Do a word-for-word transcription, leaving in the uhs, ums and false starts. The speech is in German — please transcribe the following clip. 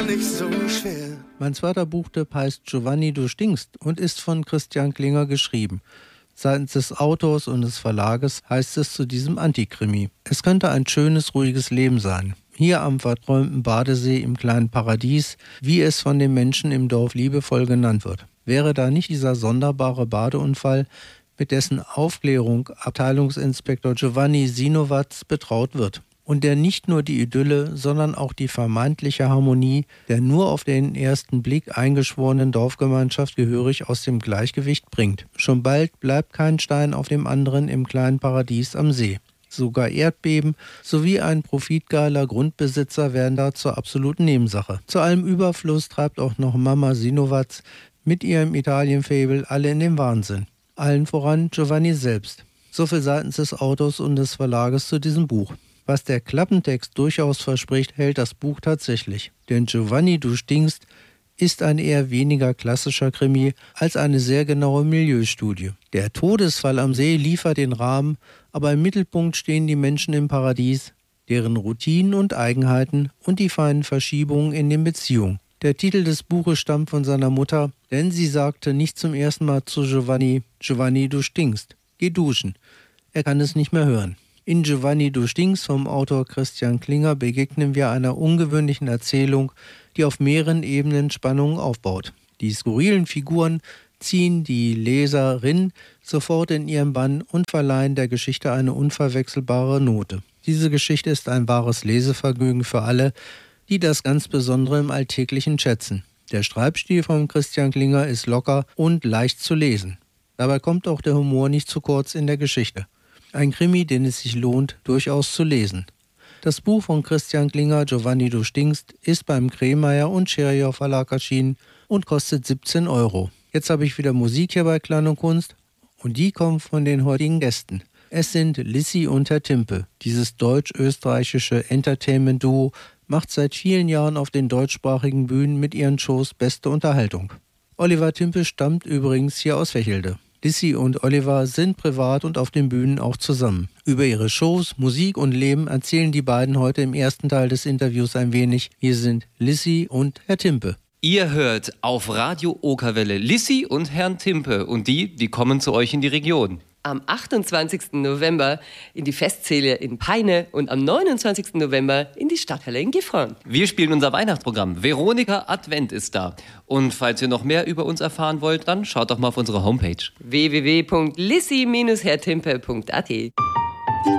nicht so schwer. Mein zweiter Buchtipp heißt Giovanni, du stinkst und ist von Christian Klinger geschrieben. Seitens des Autors und des Verlages heißt es zu diesem Antikrimi: Es könnte ein schönes, ruhiges Leben sein. Hier am verträumten Badesee im kleinen Paradies, wie es von den Menschen im Dorf liebevoll genannt wird. Wäre da nicht dieser sonderbare Badeunfall, mit dessen Aufklärung Abteilungsinspektor Giovanni Sinowatz betraut wird und der nicht nur die Idylle, sondern auch die vermeintliche Harmonie der nur auf den ersten Blick eingeschworenen Dorfgemeinschaft gehörig aus dem Gleichgewicht bringt. Schon bald bleibt kein Stein auf dem anderen im kleinen Paradies am See. Sogar Erdbeben sowie ein profitgeiler Grundbesitzer werden da zur absoluten Nebensache. Zu allem Überfluss treibt auch noch Mama Sinowatz mit ihrem Italien-Fable alle in den Wahnsinn. Allen voran Giovanni selbst. So viel seitens des Autors und des Verlages zu diesem Buch. Was der Klappentext durchaus verspricht, hält das Buch tatsächlich. Denn Giovanni, du stinkst ist ein eher weniger klassischer Krimi als eine sehr genaue Milieustudie. Der Todesfall am See liefert den Rahmen, aber im Mittelpunkt stehen die Menschen im Paradies, deren Routinen und Eigenheiten und die feinen Verschiebungen in den Beziehungen. Der Titel des Buches stammt von seiner Mutter, denn sie sagte nicht zum ersten Mal zu Giovanni: Giovanni, du stinkst, geh duschen. Er kann es nicht mehr hören. In Giovanni, du stinkst vom Autor Christian Klinger begegnen wir einer ungewöhnlichen Erzählung, die auf mehreren Ebenen Spannungen aufbaut. Die skurrilen Figuren ziehen die Leserin sofort in ihren Bann und verleihen der Geschichte eine unverwechselbare Note. Diese Geschichte ist ein wahres Lesevergnügen für alle, die das ganz Besondere im Alltäglichen schätzen. Der Schreibstil von Christian Klinger ist locker und leicht zu lesen. Dabei kommt auch der Humor nicht zu kurz in der Geschichte. Ein Krimi, den es sich lohnt, durchaus zu lesen. Das Buch von Christian Klinger, Giovanni, du stinkst, ist beim Kremeyer und Scheriau Verlag erschienen und kostet siebzehn Euro. Jetzt habe ich wieder Musik hier bei Klein und Kunst und die kommt von den heutigen Gästen. Es sind Lissi und Herr Timpe. Dieses deutsch-österreichische Entertainment-Duo macht seit vielen Jahren auf den deutschsprachigen Bühnen mit ihren Shows beste Unterhaltung. Oliver Timpe stammt übrigens hier aus Vechelde. Lissi und Oliver sind privat und auf den Bühnen auch zusammen. Über ihre Shows, Musik und Leben erzählen die beiden heute im ersten Teil des Interviews ein wenig. Hier sind Lissi und Herr Timpe. Ihr hört auf Radio Okerwelle Lissi und Herrn Timpe und die, die kommen zu euch in die Region. Am achtundzwanzigsten November in die Festsäle in Peine und am neunundzwanzigsten November in die Stadthalle in Gifhorn. Wir spielen unser Weihnachtsprogramm. Veronika Advent ist da. Und falls ihr noch mehr über uns erfahren wollt, dann schaut doch mal auf unsere Homepage. w w w punkt lissi Bindestrich herr timpe punkt a t.